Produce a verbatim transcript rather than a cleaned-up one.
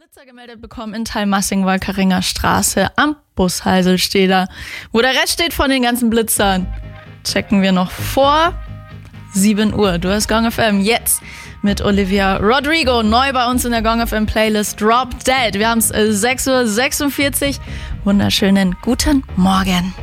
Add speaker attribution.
Speaker 1: Blitzer gemeldet bekommen in Thalmassing-Walkeringer Straße am Bushalsel steht da. Wo der Rest steht von den ganzen Blitzern, checken wir noch vor sieben Uhr. Du hast Gong F M jetzt mit Olivia Rodrigo, neu bei uns in der Gong F M Playlist Drop Dead. Wir haben es sechs Uhr sechsundvierzig. Wunderschönen guten Morgen.